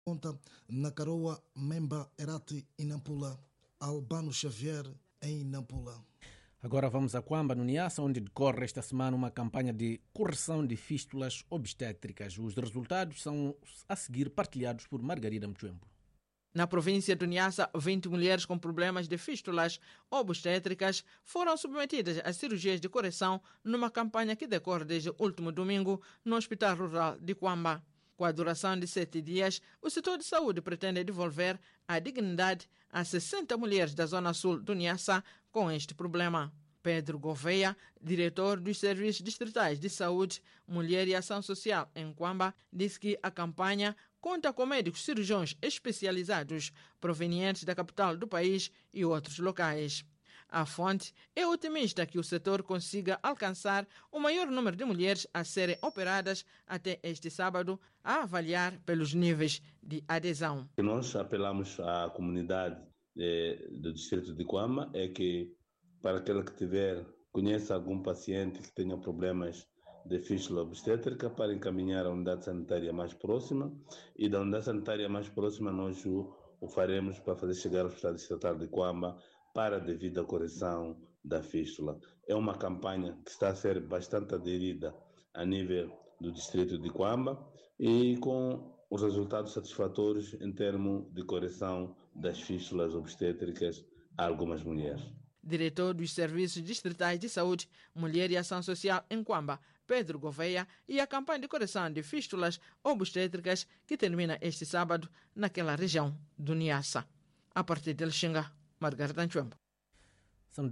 Ponta, Nakaroa, Memba, Herati e Nampula, Albano Xavier em Nampula. Agora vamos a Kwamba, no Niassa, onde decorre esta semana uma campanha de correção de fístulas obstétricas. Os resultados são a seguir partilhados por Margarida Mchembo. Na província do Niassa, 20 mulheres com problemas de fístulas obstétricas foram submetidas a cirurgias de correção numa campanha que decorre desde o último domingo no Hospital Rural de Kwamba. Com a duração de 7 dias, o setor de saúde pretende devolver a dignidade a 60 mulheres da zona sul do Niassa com este problema. Pedro Gouveia, diretor dos Serviços Distritais de Saúde, Mulher e Ação Social em Kwamba, disse que a campanha conta com médicos cirurgiões especializados provenientes da capital do país e outros locais. A fonte é otimista que o setor consiga alcançar o maior número de mulheres a serem operadas até este sábado, a avaliar pelos níveis de adesão. Nós apelamos à comunidade do distrito de Kwamba é que, para aquele que conheça algum paciente que tenha problemas de fístula obstétrica, para encaminhar à unidade sanitária mais próxima, e da unidade sanitária mais próxima nós o faremos para fazer chegar ao Hospital Distrital de Kwamba para a devida correção da fístula. É uma campanha que está a ser bastante aderida a nível do distrito de Kwamba e com os resultados satisfatórios em termos de correção das fístulas obstétricas a algumas mulheres. Diretor dos Serviços Distritais de Saúde, Mulher e Ação Social em Kwamba, Pedro Gouveia, e a campanha de correção de fístulas obstétricas que termina este sábado naquela região do Niassa. A partir de Lixinga, Margarida Mchembo. São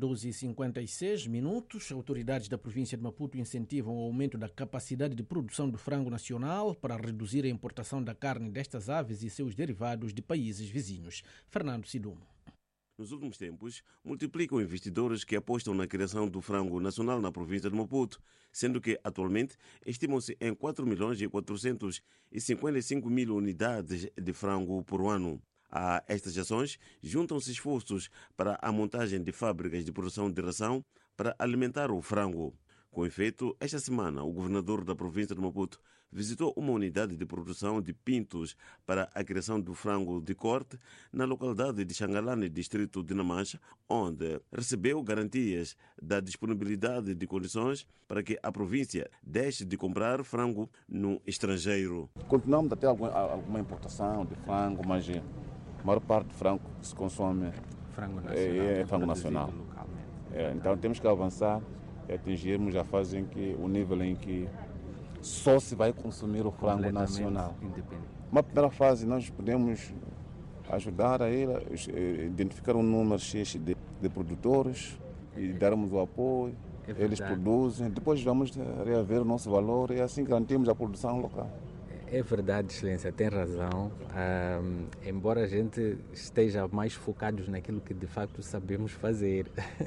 12h56. Autoridades da província de Maputo incentivam o aumento da capacidade de produção do frango nacional para reduzir a importação da carne destas aves e seus derivados de países vizinhos. Fernando Sidumo. Nos últimos tempos, multiplicam investidores que apostam na criação do frango nacional na província de Maputo, sendo que, atualmente, estimam-se em 4.455.000 unidades de frango por ano. A estas ações juntam-se esforços para a montagem de fábricas de produção de ração para alimentar o frango. Com efeito, esta semana, o governador da província de Maputo visitou uma unidade de produção de pintos para a criação do frango de corte na localidade de Xangalane, distrito de Namancha, onde recebeu garantias da disponibilidade de condições para que a província deixe de comprar frango no estrangeiro. Continuamos a ter alguma importação de frango, mas a maior parte do frango que se consome é frango nacional. Então temos que avançar e atingirmos a fase em que o nível em que só se vai consumir o frango nacional. Uma primeira fase nós podemos ajudar a identificar um número X de produtores e darmos o apoio. Eles produzem, depois vamos reaver o nosso valor e assim garantimos a produção local. É verdade, Excelência, tem razão. Embora a gente esteja mais focados naquilo que de facto sabemos fazer.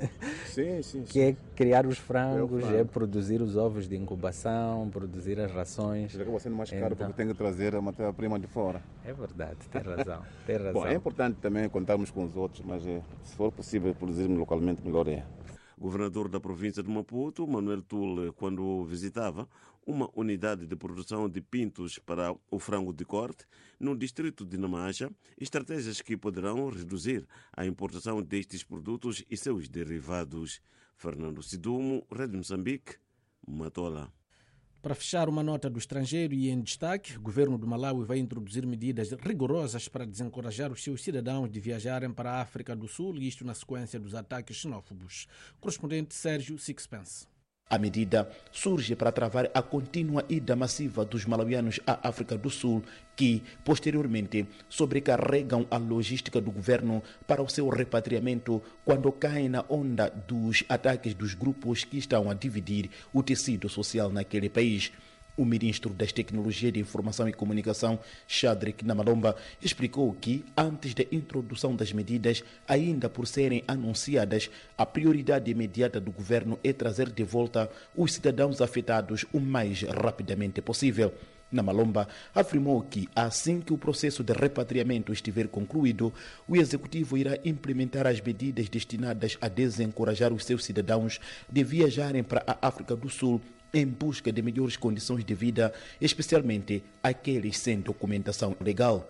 Sim. Que é criar os frangos, é produzir os ovos de incubação, produzir as rações. Acaba sendo mais caro porque tem que trazer a matéria-prima de fora. É verdade, tem razão. Bom, é importante também contarmos com os outros, mas se for possível produzirmos localmente, melhor é. O governador da província de Maputo, Manuel Tule, quando visitava uma unidade de produção de pintos para o frango de corte no distrito de Namancha, estratégias que poderão reduzir a importação destes produtos e seus derivados. Fernando Sidumo, Rede Moçambique, Matola. Para fechar uma nota do estrangeiro e em destaque, o governo do Malawi vai introduzir medidas rigorosas para desencorajar os seus cidadãos de viajarem para a África do Sul, isto na sequência dos ataques xenófobos. Correspondente Sérgio Sixpence. A medida surge para travar a contínua ida massiva dos malauianos à África do Sul, que, posteriormente, sobrecarregam a logística do governo para o seu repatriamento quando caem na onda dos ataques dos grupos que estão a dividir o tecido social naquele país. O ministro das Tecnologias de Informação e Comunicação, Shadrack Namalomba, explicou que, antes da introdução das medidas, ainda por serem anunciadas, a prioridade imediata do governo é trazer de volta os cidadãos afetados o mais rapidamente possível. Namalomba afirmou que, assim que o processo de repatriamento estiver concluído, o executivo irá implementar as medidas destinadas a desencorajar os seus cidadãos de viajarem para a África do Sul em busca de melhores condições de vida, especialmente aqueles sem documentação legal.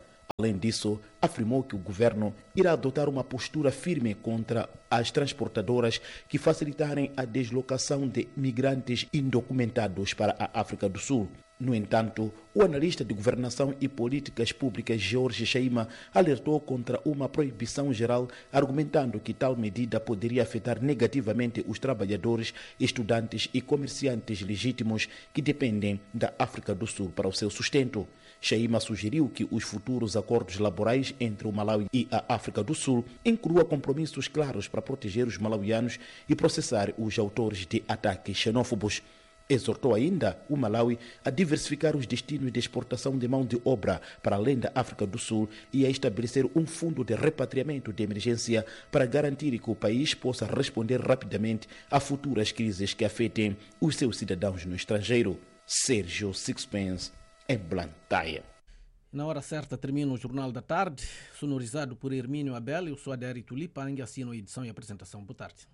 Além disso, afirmou que o governo irá adotar uma postura firme contra as transportadoras que facilitarem a deslocação de migrantes indocumentados para a África do Sul. No entanto, o analista de governação e políticas públicas Jorge Shaima alertou contra uma proibição geral, argumentando que tal medida poderia afetar negativamente os trabalhadores, estudantes e comerciantes legítimos que dependem da África do Sul para o seu sustento. Shaima sugeriu que os futuros acordos laborais entre o Malawi e a África do Sul incluam compromissos claros para proteger os malauianos e processar os autores de ataques xenófobos. Exortou ainda o Malawi a diversificar os destinos de exportação de mão de obra para além da África do Sul e a estabelecer um fundo de repatriamento de emergência para garantir que o país possa responder rapidamente a futuras crises que afetem os seus cidadãos no estrangeiro. Sérgio Sixpence, em Blantyre. Na hora certa termina o Jornal da Tarde, sonorizado por Hermínio Abel. Eu sou Adério Tulipang, assino a edição e apresentação. Boa tarde.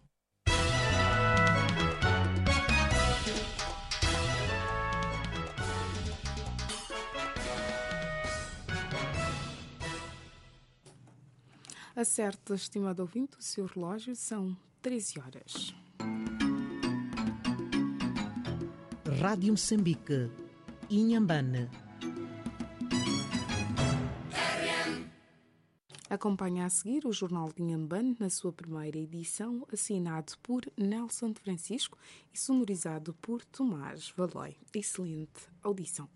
Acerte, estimado ouvinte, o seu relógio, são 13 horas. Rádio Moçambique, Inhambane. Acompanha a seguir o Jornal de Inhambane na sua primeira edição, assinado por Nelson de Francisco e sonorizado por Tomás Valói. Excelente audição.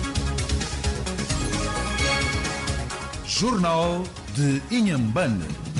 Jornal de Inhambane.